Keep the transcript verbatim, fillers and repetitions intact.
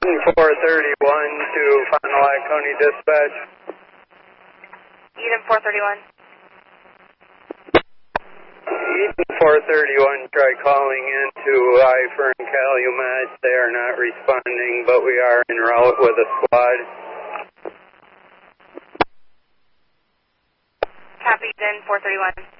four thirty-one to Fond du Lac County Dispatch. Eden four thirty-one. Eden four thirty-one tried calling into Ifer and Calumet. They are not responding, but we are en route with a squad. Copy, Eden four thirty-one.